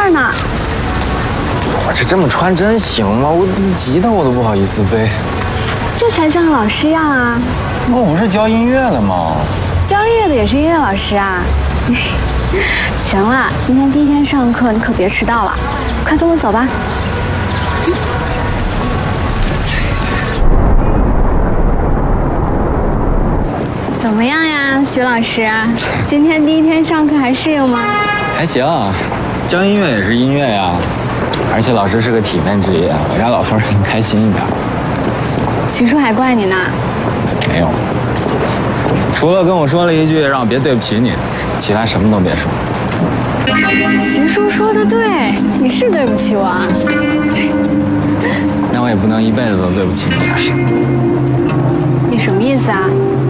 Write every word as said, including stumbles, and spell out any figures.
儿呢。 我这这么穿真行吗？我吉他我都不好意思背。 这才像老师样啊！ 我不是教音乐的吗？ 教音乐的也是音乐老师啊。行了，今天第一天上课，你可别迟到了。快跟我走吧。怎么样呀，徐老师？今天第一天上课还适应吗？ 还行，教音乐也是音乐呀，而且老师是个体面职业，我家老头能开心一点。 徐叔还怪你呢？ 没有，除了跟我说了一句让我别对不起你，其他什么都别说。 徐叔说的对，你是对不起我啊。 那我也不能一辈子都对不起你啊。 你什么意思啊？